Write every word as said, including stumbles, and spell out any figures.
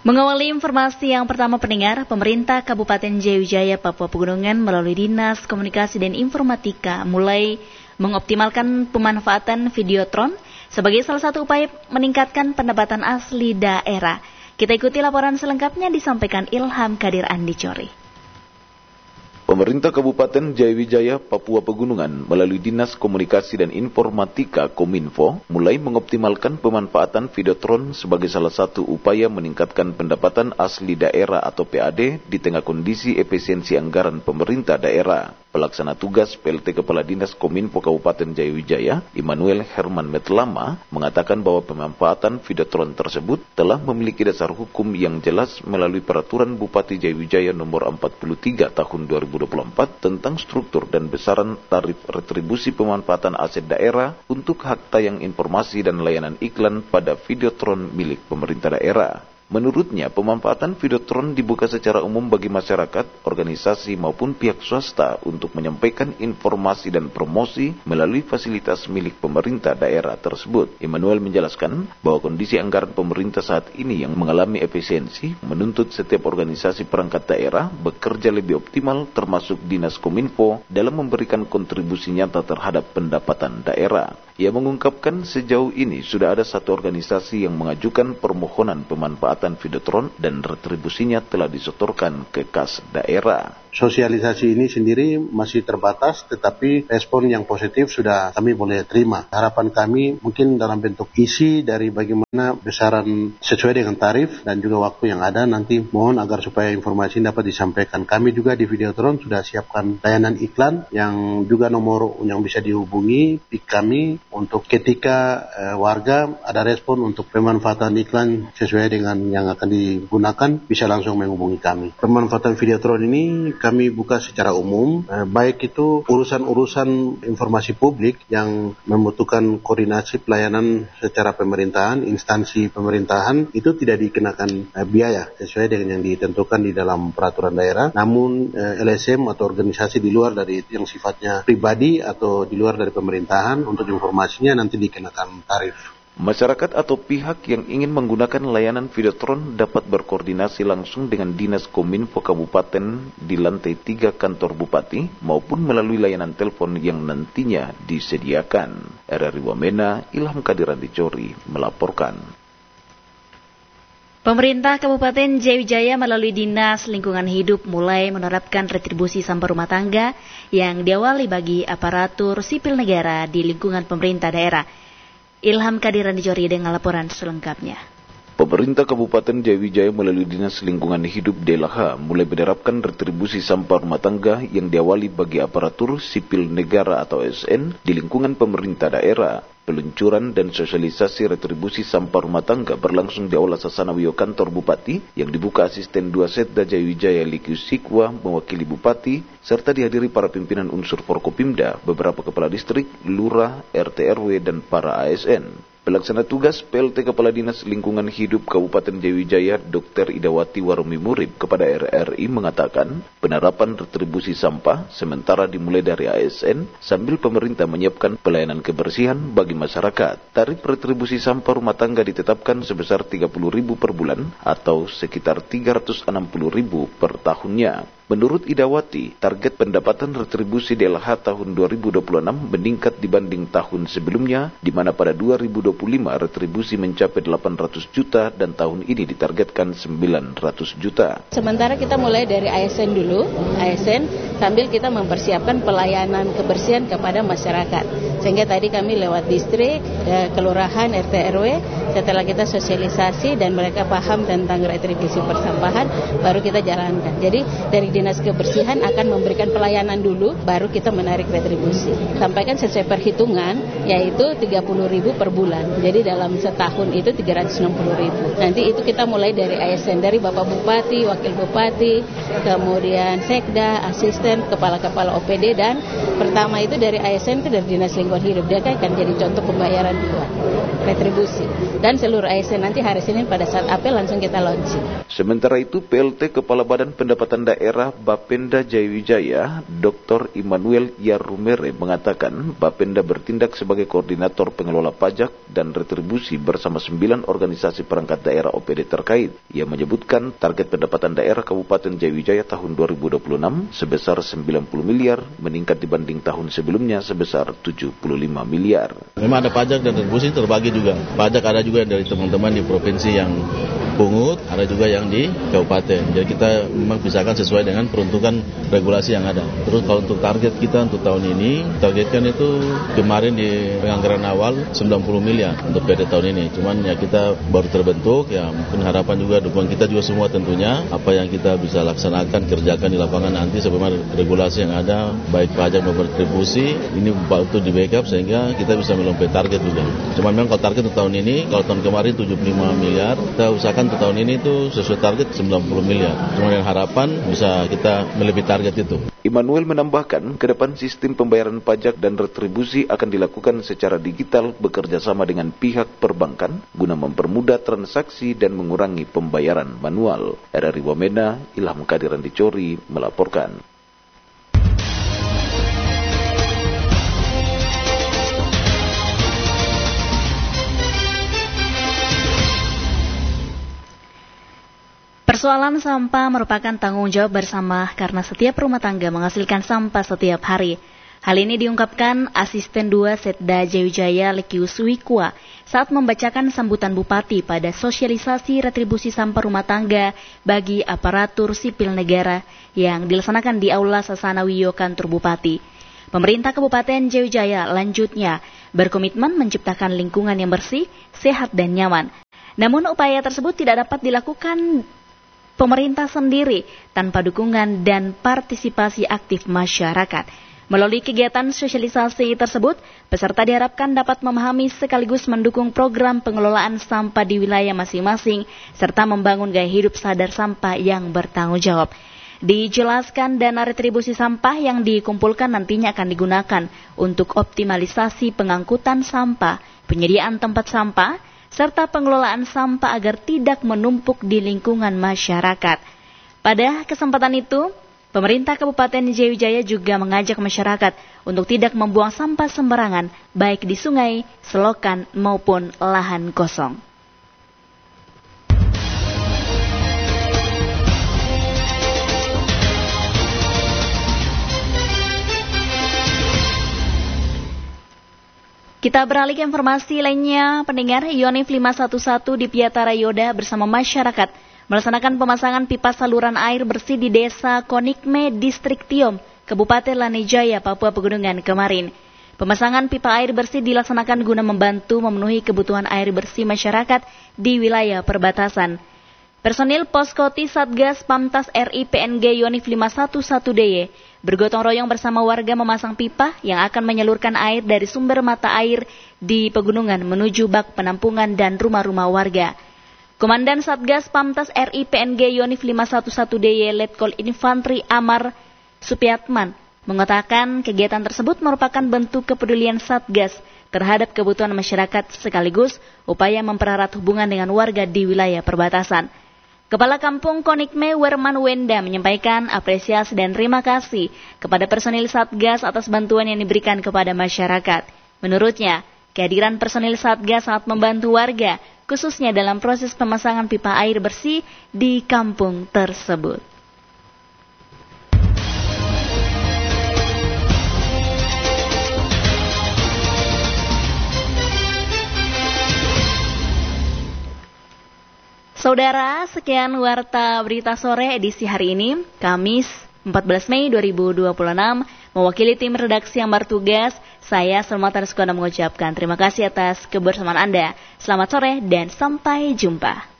Mengawali informasi yang pertama pendengar, pemerintah Kabupaten Jayawijaya, Papua Pegunungan melalui Dinas Komunikasi dan Informatika mulai mengoptimalkan pemanfaatan videotron sebagai salah satu upaya meningkatkan pendapatan asli daerah. Kita ikuti laporan selengkapnya disampaikan Ilham Kadir Andi Cori. Pemerintah Kabupaten Jayawijaya, Papua Pegunungan melalui Dinas Komunikasi dan Informatika Kominfo mulai mengoptimalkan pemanfaatan videotron sebagai salah satu upaya meningkatkan pendapatan asli daerah atau P A D di tengah kondisi efisiensi anggaran pemerintah daerah. Pelaksana tugas P L T Kepala Dinas Kominfo Kabupaten Jayawijaya, Immanuel Herman Metlama, mengatakan bahwa pemanfaatan videotron tersebut telah memiliki dasar hukum yang jelas melalui Peraturan Bupati Jayawijaya nomor empat puluh tiga tahun dua ribu dua puluh empat tentang struktur dan besaran tarif retribusi pemanfaatan aset daerah untuk hak tayang informasi dan layanan iklan pada videotron milik pemerintah daerah. Menurutnya, pemanfaatan videotron dibuka secara umum bagi masyarakat, organisasi maupun pihak swasta untuk menyampaikan informasi dan promosi melalui fasilitas milik pemerintah daerah tersebut. Immanuel menjelaskan bahwa kondisi anggaran pemerintah saat ini yang mengalami efisiensi menuntut setiap organisasi perangkat daerah bekerja lebih optimal termasuk Dinas Kominfo dalam memberikan kontribusi nyata terhadap pendapatan daerah. Ia mengungkapkan sejauh ini sudah ada satu organisasi yang mengajukan permohonan pemanfaatan videotron dan retribusinya telah disetorkan ke kas daerah. Sosialisasi ini sendiri masih terbatas, tetapi respon yang positif sudah kami boleh terima. Harapan kami mungkin dalam bentuk isi dari bagaimana besaran sesuai dengan tarif dan juga waktu yang ada, nanti mohon agar supaya informasi dapat disampaikan. Kami juga di Videotron sudah siapkan layanan iklan yang juga nomor yang bisa dihubungi P I K kami untuk ketika eh, warga ada respon untuk pemanfaatan iklan sesuai dengan yang akan digunakan bisa langsung menghubungi kami. Pemanfaatan Videotron ini kami buka secara umum, eh, baik itu urusan-urusan informasi publik yang membutuhkan koordinasi pelayanan secara pemerintahan, instansi pemerintahan, itu tidak dikenakan eh, biaya sesuai dengan yang ditentukan di dalam peraturan daerah. Namun eh, L S M atau organisasi di luar dari yang sifatnya pribadi atau di luar dari pemerintahan untuk informasinya nanti dikenakan tarif. Masyarakat atau pihak yang ingin menggunakan layanan videotron dapat berkoordinasi langsung dengan Dinas Kominfo Kabupaten di lantai tiga kantor Bupati maupun melalui layanan telepon yang nantinya disediakan. R R I Wamena, Ilham Kadir Andi Cori melaporkan. Pemerintah Kabupaten Jayawijaya melalui Dinas Lingkungan Hidup mulai menerapkan retribusi sampah rumah tangga yang diawali bagi aparatur sipil negara di lingkungan pemerintah daerah. Ilham Kadir Andi Cori dengan laporan selengkapnya. Pemerintah Kabupaten Jayawijaya melalui Dinas Lingkungan Hidup D L H mulai menerapkan retribusi sampah rumah tangga yang diawali bagi aparatur sipil negara atau A S N di lingkungan pemerintah daerah. Peluncuran dan sosialisasi retribusi sampah rumah tangga berlangsung di Aula Sasana Wio Kantor Bupati yang dibuka Asisten dua Setda Jayawijaya Likiu Sikwa mewakili Bupati serta dihadiri para pimpinan unsur Forkopimda, beberapa kepala distrik, lurah, R T R W dan para A S N. Pelaksana tugas P L T Kepala Dinas Lingkungan Hidup Kabupaten Jayawijaya Dokter Idawati Warumi Murib kepada R R I mengatakan penerapan retribusi sampah sementara dimulai dari A S N sambil pemerintah menyiapkan pelayanan kebersihan bagi masyarakat. Tarif retribusi sampah rumah tangga ditetapkan sebesar tiga puluh ribu per bulan atau sekitar tiga ratus enam puluh ribu per tahunnya. Menurut Idawati, target pendapatan retribusi D L H tahun dua ribu dua puluh enam meningkat dibanding tahun sebelumnya, di mana pada dua ribu dua puluh lima retribusi mencapai delapan ratus juta dan tahun ini ditargetkan sembilan ratus juta. Sementara kita mulai dari A S N dulu, A S N sambil kita mempersiapkan pelayanan kebersihan kepada masyarakat. Sehingga tadi kami lewat distrik, kelurahan, R T R W, setelah kita sosialisasi dan mereka paham tentang retribusi persampahan, baru kita jalankan. Jadi dari Dinas Kebersihan akan memberikan pelayanan dulu, baru kita menarik retribusi. Sampaikan sesuai perhitungan, yaitu tiga puluh ribu per bulan. Jadi dalam setahun itu tiga ratus enam puluh ribu. Nanti itu kita mulai dari A S N, dari Bapak Bupati, Wakil Bupati, kemudian Sekda, Asisten, Kepala-Kepala O P D, dan pertama itu dari A S N itu dari Dinas Lingkungan Hidup. Dia akan jadi contoh pembayaran dua, retribusi. Dan seluruh A S N nanti hari Senin pada saat apel langsung kita launching. Sementara itu P L T Kepala Badan Pendapatan Daerah Kepala Bapenda Jayawijaya, Doktor Immanuel Yarumere mengatakan Bapenda bertindak sebagai koordinator pengelola pajak dan retribusi bersama sembilan organisasi perangkat daerah O P D terkait. Ia menyebutkan target pendapatan daerah Kabupaten Jayawijaya tahun dua ribu dua puluh enam sebesar sembilan puluh miliar, meningkat dibanding tahun sebelumnya sebesar tujuh puluh lima miliar. Memang ada pajak dan retribusi terbagi juga. Pajak ada juga dari teman-teman di provinsi yang pungut, ada juga yang di kabupaten. Jadi kita memang pisahkan sesuai dengan peruntukan regulasi yang ada. Terus kalau untuk target kita untuk tahun ini, targetkan itu kemarin di penganggaran awal sembilan puluh miliar untuk P D tahun ini. Cuman ya kita baru terbentuk, ya mungkin harapan juga dukungan kita juga semua tentunya. Apa yang kita bisa laksanakan, kerjakan di lapangan nanti sebagaimana regulasi yang ada, baik pajak maupun retribusi, ini bantu di backup sehingga kita bisa melompat target juga. Cuman memang kalau target untuk tahun ini, kalau tahun kemarin tujuh puluh lima miliar, kita usahakan untuk tahun ini itu sesuai target sembilan puluh miliar. Cuma yang harapan bisa kita melebihi target itu. Immanuel menambahkan, ke depan sistem pembayaran pajak dan retribusi akan dilakukan secara digital bekerja sama dengan pihak perbankan guna mempermudah transaksi dan mengurangi pembayaran manual. R R I Wamena, Ilham Kadiran Dicori melaporkan. Persoalan sampah merupakan tanggung jawab bersama karena setiap rumah tangga menghasilkan sampah setiap hari. Hal ini diungkapkan Asisten dua Setda Jayawijaya Lekius Wikwa saat membacakan sambutan Bupati pada sosialisasi retribusi sampah rumah tangga bagi aparatur sipil negara yang dilaksanakan di Aula Sasana Wiyo Kantor Bupati. Pemerintah Kabupaten Jayawijaya lanjutnya berkomitmen menciptakan lingkungan yang bersih, sehat dan nyaman. Namun upaya tersebut tidak dapat dilakukan pemerintah sendiri tanpa dukungan dan partisipasi aktif masyarakat. Melalui kegiatan sosialisasi tersebut, peserta diharapkan dapat memahami sekaligus mendukung program pengelolaan sampah di wilayah masing-masing serta membangun gaya hidup sadar sampah yang bertanggung jawab. Dijelaskan dana retribusi sampah yang dikumpulkan nantinya akan digunakan untuk optimalisasi pengangkutan sampah, penyediaan tempat sampah, serta pengelolaan sampah agar tidak menumpuk di lingkungan masyarakat. Pada kesempatan itu, pemerintah Kabupaten Jayawijaya juga mengajak masyarakat untuk tidak membuang sampah sembarangan, baik di sungai, selokan, maupun lahan kosong. Kita beralih ke informasi lainnya, pendengar. Yonif lima satu satu di Piatara Yoda bersama masyarakat melaksanakan pemasangan pipa saluran air bersih di Desa Konikme, Distrik Tiom, Kabupaten Lanijaya, Papua Pegunungan kemarin. Pemasangan pipa air bersih dilaksanakan guna membantu memenuhi kebutuhan air bersih masyarakat di wilayah perbatasan. Personil Poskoti Satgas Pamtas R I P N G Yonif lima satu satu D Y bergotong royong bersama warga memasang pipa yang akan menyalurkan air dari sumber mata air di pegunungan menuju bak penampungan dan rumah-rumah warga. Komandan Satgas Pamtas R I P N G Yonif lima satu satu D Y Letkol Infantri Amar Supiatman mengatakan kegiatan tersebut merupakan bentuk kepedulian Satgas terhadap kebutuhan masyarakat sekaligus upaya mempererat hubungan dengan warga di wilayah perbatasan. Kepala Kampung Konikme Werman Wenda menyampaikan apresiasi dan terima kasih kepada personil Satgas atas bantuan yang diberikan kepada masyarakat. Menurutnya, kehadiran personil Satgas sangat membantu warga, khususnya dalam proses pemasangan pipa air bersih di kampung tersebut. Saudara, sekian Warta Berita Sore edisi hari ini, Kamis empat belas Mei dua ribu dua puluh enam. Mewakili tim redaksi yang bertugas, saya Selma Tarsukona mengucapkan terima kasih atas kebersamaan Anda. Selamat sore dan sampai jumpa.